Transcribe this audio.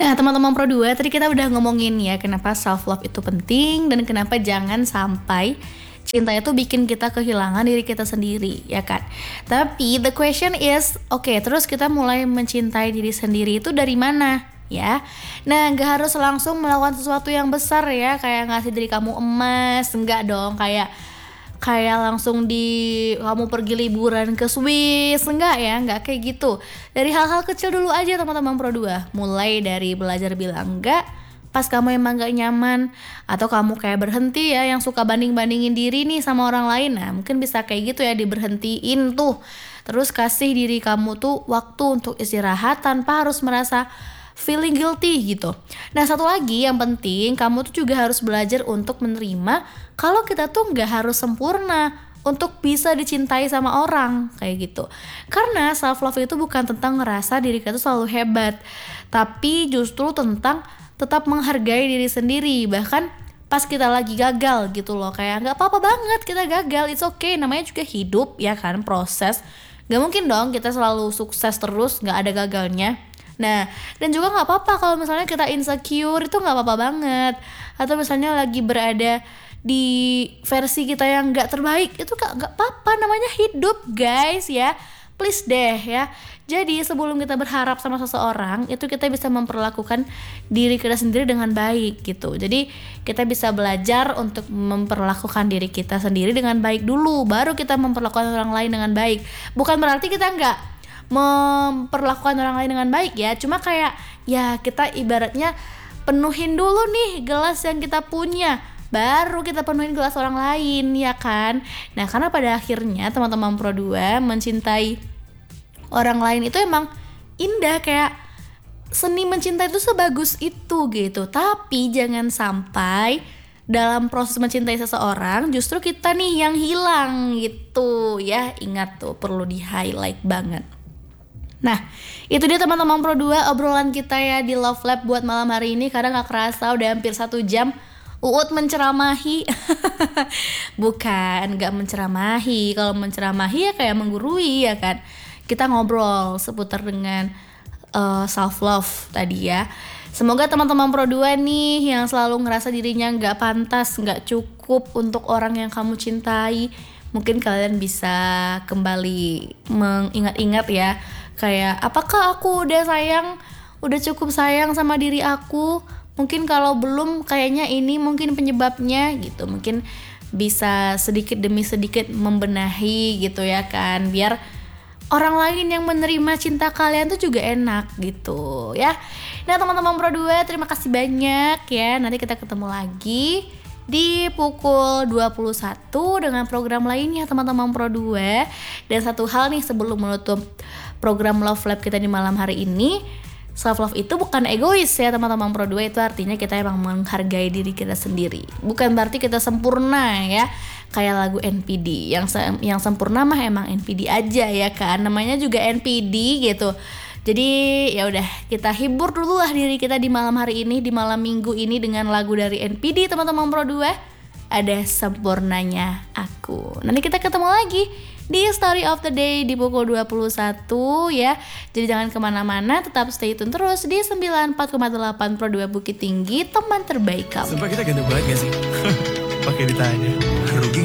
Nah, teman-teman Pro 2, tadi kita udah ngomongin ya kenapa self love itu penting dan kenapa jangan sampai cinta itu bikin kita kehilangan diri kita sendiri, ya kan? Tapi the question is, oke, terus kita mulai mencintai diri sendiri itu dari mana? Ya, nah gak harus langsung melakukan sesuatu yang besar ya, kayak ngasih diri kamu emas, enggak dong, kayak langsung kamu pergi liburan ke Swiss, enggak kayak gitu. Dari hal-hal kecil dulu aja teman-teman Pro 2. Mulai dari belajar bilang enggak pas kamu emang gak nyaman, atau kamu kayak berhenti ya yang suka banding-bandingin diri nih sama orang lain. Nah, mungkin bisa kayak gitu ya, diberhentiin tuh. Terus kasih diri kamu tuh waktu untuk istirahat tanpa harus merasa feeling guilty gitu. Nah, satu lagi yang penting, kamu tuh juga harus belajar untuk menerima kalau kita tuh gak harus sempurna untuk bisa dicintai sama orang, kayak gitu. Karena self love itu bukan tentang ngerasa diri kita tuh selalu hebat, tapi justru tentang tetap menghargai diri sendiri, bahkan pas kita lagi gagal gitu loh. Kayak gak apa-apa banget kita gagal, it's okay, namanya juga hidup ya kan, proses. Gak mungkin dong kita selalu sukses terus gak ada gagalnya. Nah, dan juga gak apa-apa kalau misalnya kita insecure, itu gak apa-apa banget. Atau misalnya lagi berada di versi kita yang gak terbaik, itu gak apa-apa, namanya hidup guys ya. Please deh ya. Jadi sebelum kita berharap sama seseorang, itu kita bisa memperlakukan diri kita sendiri dengan baik gitu. Jadi kita bisa belajar untuk memperlakukan diri kita sendiri dengan baik dulu, baru kita memperlakukan orang lain dengan baik. Bukan berarti kita gak memperlakukan orang lain dengan baik ya, cuma kayak ya kita ibaratnya penuhin dulu nih gelas yang kita punya, baru kita penuhin gelas orang lain ya kan. Nah, karena pada akhirnya teman-teman Pro 2, mencintai orang lain itu emang indah, kayak seni mencintai itu sebagus itu gitu. Tapi jangan sampai dalam proses mencintai seseorang justru kita nih yang hilang gitu ya. Ingat tuh, perlu di highlight banget. Nah, itu dia teman-teman Pro 2 obrolan kita ya di Love Lab buat malam hari ini. Karena gak kerasa udah hampir 1 jam Uut menceramahi. Bukan, gak menceramahi. Kalau menceramahi ya kayak menggurui ya kan. Kita ngobrol seputar dengan self love tadi ya. Semoga teman-teman Pro 2 nih yang selalu ngerasa dirinya gak pantas, gak cukup untuk orang yang kamu cintai, mungkin kalian bisa kembali mengingat-ingat ya, kayak apakah aku udah cukup sayang sama diri aku? Mungkin kalau belum, kayaknya ini mungkin penyebabnya gitu. Mungkin bisa sedikit demi sedikit membenahi gitu ya kan, biar orang lain yang menerima cinta kalian tuh juga enak gitu ya. Nah teman-teman Pro 2, terima kasih banyak ya. Nanti kita ketemu lagi di pukul 21 dengan program lainnya teman-teman Pro 2. Dan satu hal nih sebelum menutup program Love Lab kita di malam hari ini, self love itu bukan egois ya teman-teman Pro 2. Itu artinya kita emang menghargai diri kita sendiri, bukan berarti kita sempurna ya. Kayak lagu NPD, yang sempurna mah emang NPD aja ya kan, namanya juga NPD gitu. Jadi ya udah, kita hibur dulu lah diri kita di malam hari ini, di malam minggu ini dengan lagu dari NPD teman-teman Pro 2, ada Sempurnanya Aku. Nanti kita ketemu lagi di Story of the Day di pukul 21 ya. Jadi jangan kemana-mana, tetap stay tune terus di 94,8 Pro 2 Bukit Tinggi, teman terbaik kamu. Sumpah kita ganteng banget gak sih? Pakai ditanya. Rugi